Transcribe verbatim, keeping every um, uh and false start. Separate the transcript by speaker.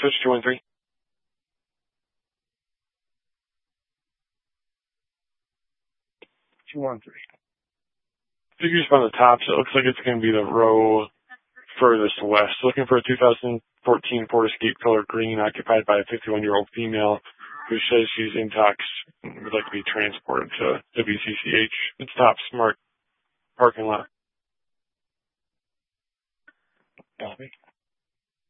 Speaker 1: switch two one three.
Speaker 2: two one three.
Speaker 1: Figures on the top, so it looks like it's going to be the row furthest west. Looking for a two thousand fourteen Ford Escape color green occupied by a fifty-one-year-old female who says she's intox and would like to be transported to W C C H. It's top smart parking lot.
Speaker 2: Bobby.